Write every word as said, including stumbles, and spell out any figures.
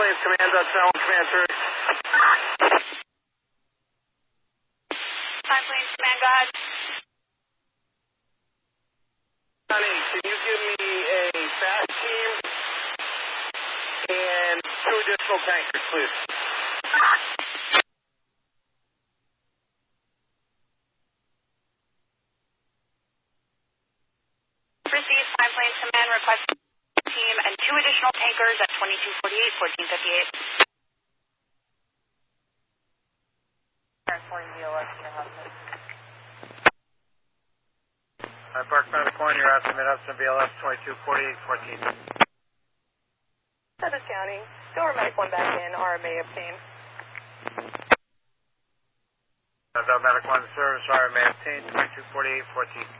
Plains Command, that's now on Command third. Five Plains Command, go ahead. Honey, can you give me a fast team and two additional tankers, please? Received. Five Plains Command, request team and two additional tankers at twenty-two forty-eight, fourteen fifty-eight. Transporting V L S to Hudson. I parked by the corner, you're asking Mid-Hudson V L S twenty-two forty-eight, fourteen. Douglas County, Silver Medic one back in, R M A obtained. Medic one service, R M A obtained, twenty-two forty-eight, fourteen.